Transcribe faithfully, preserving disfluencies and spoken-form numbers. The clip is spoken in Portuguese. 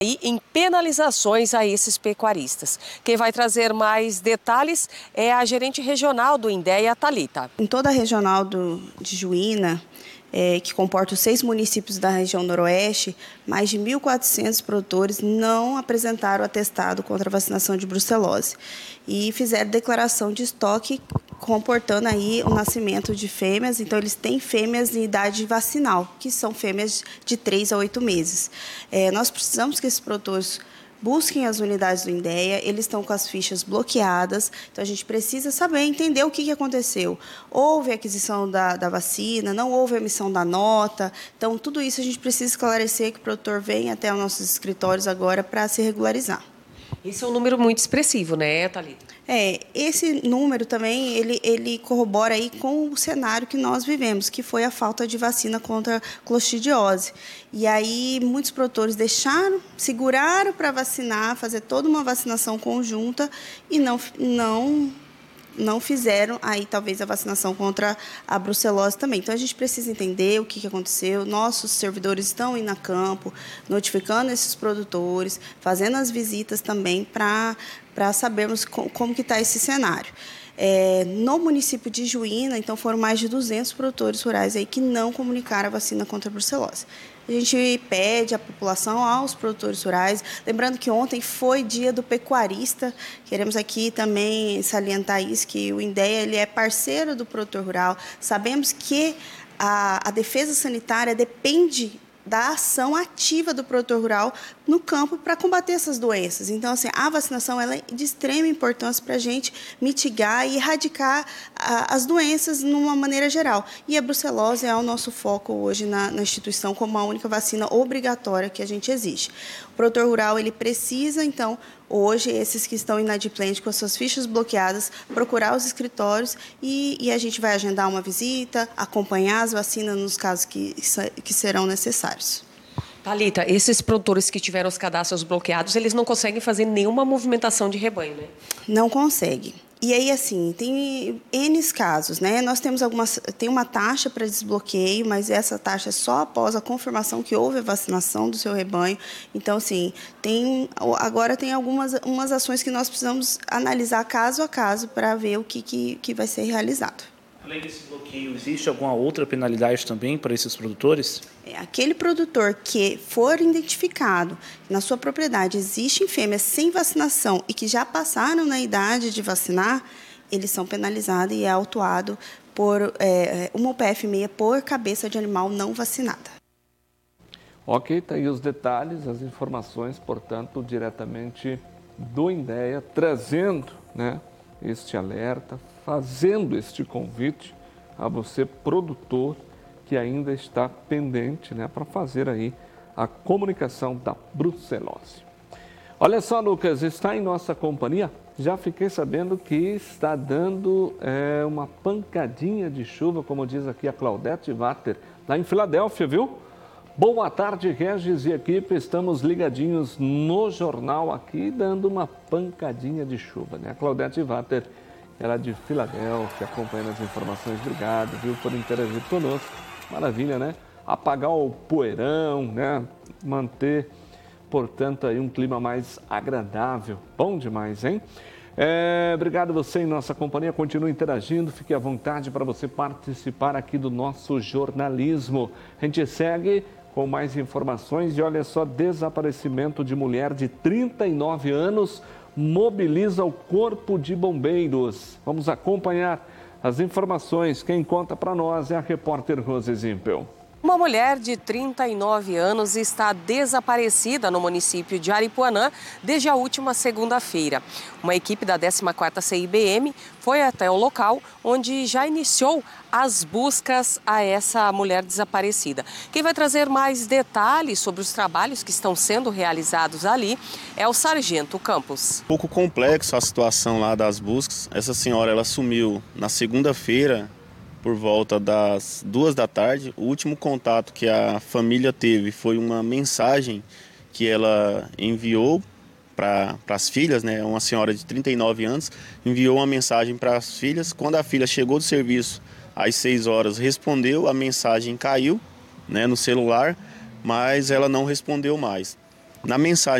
E em penalizações a esses pecuaristas. Quem vai trazer mais detalhes é a gerente regional do INDEA, Thalita. Em toda a regional do, de Juína, é, que comporta os seis municípios da região noroeste, mais de mil e quatrocentos produtores não apresentaram atestado contra a vacinação de brucelose e fizeram declaração de estoque comportando aí o nascimento de fêmeas. Então, eles têm fêmeas em idade vacinal, que são fêmeas de três a oito meses. É, nós precisamos que esses produtores busquem as unidades do INDEA, eles estão com as fichas bloqueadas, então a gente precisa saber, entender o que, que aconteceu. Houve aquisição da, da vacina, não houve emissão da nota, então tudo isso a gente precisa esclarecer, que o produtor venha até os nossos escritórios agora para se regularizar. Esse é um número muito expressivo, né, Thalita? É, esse número também, ele, ele corrobora aí com o cenário que nós vivemos, que foi a falta de vacina contra a clostridiose. E aí, muitos produtores deixaram, seguraram para vacinar, fazer toda uma vacinação conjunta e não, não, não fizeram aí, talvez, a vacinação contra a brucelose também. Então, a gente precisa entender o que, que aconteceu. Nossos servidores estão indo a campo, notificando esses produtores, fazendo as visitas também para para sabermos como, como que está esse cenário. É, no município de Juína, então, foram mais de duzentos produtores rurais aí que não comunicaram a vacina contra a brucelose. A gente pede à população, aos produtores rurais, lembrando que ontem foi dia do pecuarista, queremos aqui também salientar isso, que o INDEA ele é parceiro do produtor rural, sabemos que a, a defesa sanitária depende da ação ativa do produtor rural no campo para combater essas doenças. Então, assim, a vacinação ela é de extrema importância para a gente mitigar e erradicar a, as doenças numa maneira geral. E a brucelose é o nosso foco hoje na, na instituição como a única vacina obrigatória que a gente exige. O produtor rural ele precisa, então, hoje, esses que estão inadimplentes com as suas fichas bloqueadas, procurar os escritórios e, e a gente vai agendar uma visita, acompanhar as vacinas nos casos que, que serão necessários. Thalita, esses produtores que tiveram os cadastros bloqueados, eles não conseguem fazer nenhuma movimentação de rebanho, né? Não conseguem. E aí, assim, tem N casos, né? Nós temos algumas, tem uma taxa para desbloqueio, mas essa taxa é só após a confirmação que houve a vacinação do seu rebanho. Então, assim, tem, agora tem algumas umas ações que nós precisamos analisar caso a caso para ver o que, que, que vai ser realizado. Além desse bloqueio, existe alguma outra penalidade também para esses produtores? É, aquele produtor que for identificado que na sua propriedade existem fêmeas sem vacinação e que já passaram na idade de vacinar, eles são penalizados e é autuado por é, uma U P F seis por cabeça de animal não vacinada. Ok, tá aí os detalhes, as informações, portanto, diretamente do INDEA, trazendo, né, este alerta, fazendo este convite a você, produtor, que ainda está pendente, né, para fazer aí a comunicação da brucelose. Olha só, Lucas, está em nossa companhia, já fiquei sabendo que está dando é, uma pancadinha de chuva, como diz aqui a Claudete Vater, lá em Filadélfia, viu? Boa tarde, Regis e equipe, estamos ligadinhos no jornal aqui, dando uma pancadinha de chuva, né? A Claudete Vater, ela é de Filadélfia, acompanhando as informações. Obrigado, viu, por interagir conosco. Maravilha, né? Apagar o poeirão, né? Manter, portanto, aí um clima mais agradável. Bom demais, hein? É, obrigado você em nossa companhia. Continue interagindo, fique à vontade para você participar aqui do nosso jornalismo. A gente segue com mais informações e olha só, desaparecimento de mulher de trinta e nove anos mobiliza o Corpo de Bombeiros. Vamos acompanhar as informações. Quem conta para nós é a repórter Rose Zimpel. Uma mulher de trinta e nove anos está desaparecida no município de Aripuanã desde a última segunda-feira. Uma equipe da décima quarta C I B M foi até o local, onde já iniciou as buscas a essa mulher desaparecida. Quem vai trazer mais detalhes sobre os trabalhos que estão sendo realizados ali é o Sargento Campos. Um pouco complexo a situação lá das buscas. Essa senhora ela sumiu na segunda-feira, por volta das duas da tarde. O último contato que a família teve foi uma mensagem que ela enviou para as filhas, né? Uma senhora de trinta e nove anos, enviou uma mensagem para as filhas. Quando a filha chegou do serviço, às seis horas, respondeu, a mensagem caiu, né, no celular, mas ela não respondeu mais. Na mensagem